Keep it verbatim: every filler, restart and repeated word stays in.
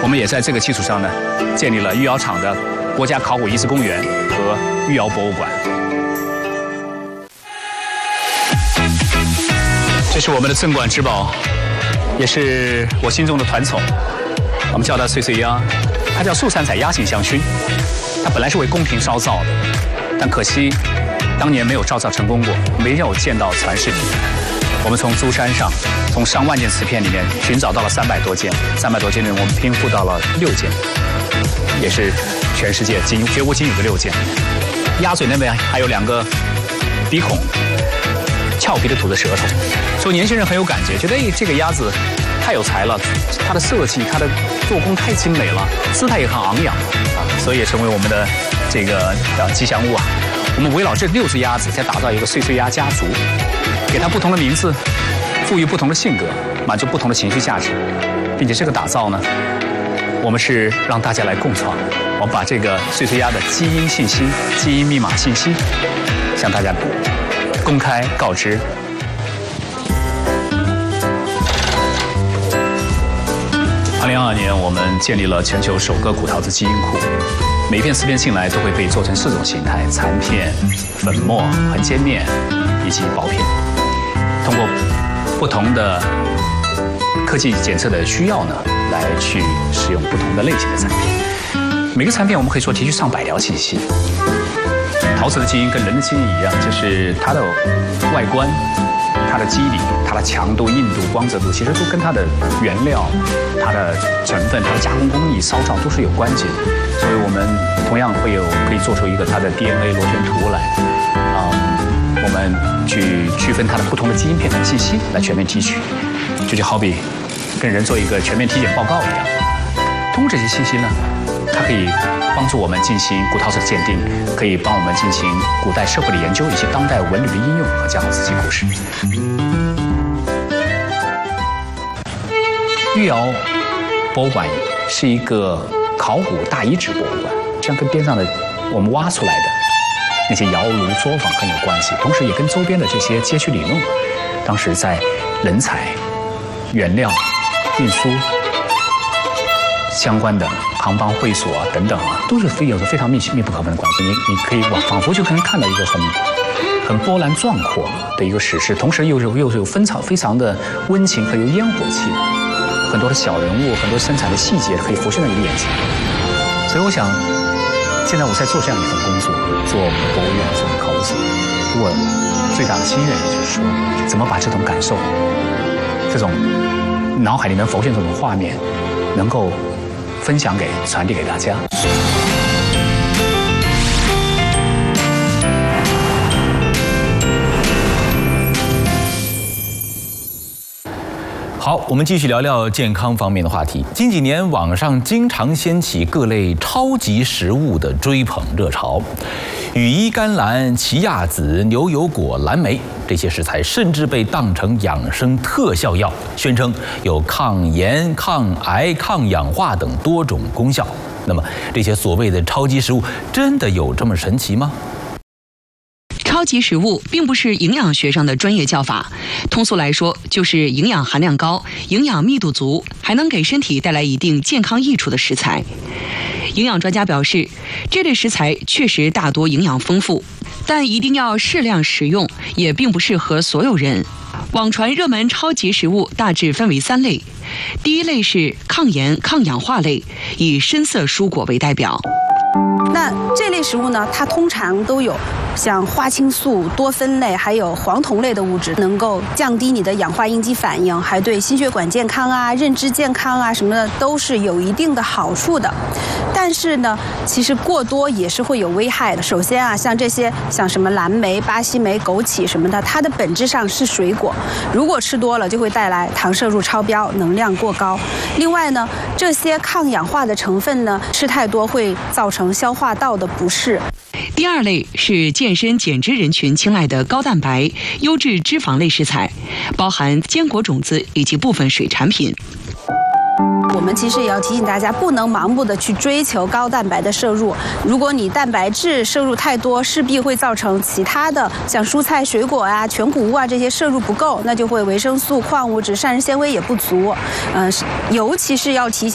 我们也在这个基础上呢，建立了育窑厂的国家考古遗址公园和育窑博物馆。这是我们的镇馆之宝，也是我心中的团宠。我们叫它岁岁鸭，它叫素三彩鸭形香薰。它本来是为宫廷烧造的，但可惜当年没有烧造成功过，没有见到传世品。我们从珠山上，从上万件瓷片里面寻找到了三百多件，三百多件里我们拼复到了六件，也是全世界仅绝无仅有的六件。鸭嘴那边还有两个鼻孔，俏皮的吐着舌头，所以年轻人很有感觉，觉得哎，这个鸭子太有才了，它的设计、它的做工太精美了，姿态也很昂扬啊，所以也成为我们的这个呃吉祥物啊。我们围绕这六只鸭子，再打造一个岁岁鸭家族，给它不同的名字，赋予不同的性格，满足不同的情绪价值，并且这个打造呢，我们是让大家来共创。我们把这个岁岁鸭的基因信息、基因密码信息向大家公开告知。二零二二年，我们建立了全球首个古陶瓷基因库。每一片瓷片进来都会被做成四种形态：残片、粉末、横切面以及薄片。通过不同的科技检测的需要呢，来去使用不同的类型的残片。每个残片我们可以说提取上百条信息。陶瓷的基因跟人的基因一样，就是它的外观、它的肌理、它的强度、硬度、光泽度，其实都跟它的原料、它的成分、它的加工工艺、烧造都是有关系的。所以我们同样会有可以做出一个它的 D N A 螺旋图来，啊、嗯，我们去区分它的不同的基因片段信息来全面提取，这就好比跟人做一个全面体检报告一样。通过这些信息呢，它可以帮助我们进行古陶瓷的鉴定，可以帮我们进行古代社会的研究以及当代文旅的应用和讲好自己故事。育窑博物馆是一个考古大遗址博物馆，这样跟边上的我们挖出来的那些窑炉作坊很有关系，同时也跟周边的这些街区里弄，当时在人才、原料、运输相关的航班会所啊等等啊，都是非有着非常密密不可分的关系。你你可以仿佛就可能看到一个很很波澜壮阔的一个史诗，同时又是又是有非常非常的温情和有烟火气的，很多的小人物，很多生产的细节可以浮现在你的眼前。所以我想，现在我在做这样一份工作，做博物院，做考古所，我最大的心愿也就是说，怎么把这种感受，这种脑海里能浮现这种画面，能够分享给、传递给大家。 好，我们继续聊聊健康方面的话题。近几年，网上经常掀起各类超级食物的追捧热潮，羽衣甘蓝、奇亚籽、牛油果、蓝莓这些食材，甚至被当成养生特效药，宣称有抗炎、抗癌、抗氧化等多种功效。那么，这些所谓的超级食物，真的有这么神奇吗？ 超级食物并不是营养学上的专业叫法，通俗来说就是营养含量高、营养密度足，还能给身体带来一定健康益处的食材。营养专家表示，这类食材确实大多营养丰富，但一定要适量食用，也并不适合所有人。网传热门超级食物大致分为三类，第一类是抗炎、抗氧化类，以深色蔬果为代表。 那这类食物呢，它通常都有像花青素、多酚类还有黄酮类的物质，能够降低你的氧化应激反应，还对心血管健康啊、认知健康啊什么的都是有一定的好处的。但是呢，其实过多也是会有危害的。首先啊，像这些像什么蓝莓、巴西莓、枸杞什么的，它的本质上是水果，如果吃多了就会带来糖摄入超标、能量过高。另外呢，这些抗氧化的成分呢，吃太多会造成消化道的不适。 第二类是健身减脂人群青睐的高蛋白、优质脂肪类食材，包含坚果种子以及部分水产品。 我们其实也要提醒大家，不能盲目的去追求高蛋白的摄入。如果你蛋白质摄入太多，势必会造成其他的像蔬菜、水果啊、全谷物啊这些摄入不够，那就会维生素、矿物质、膳食纤维也不足。嗯、呃，尤其是要提醒。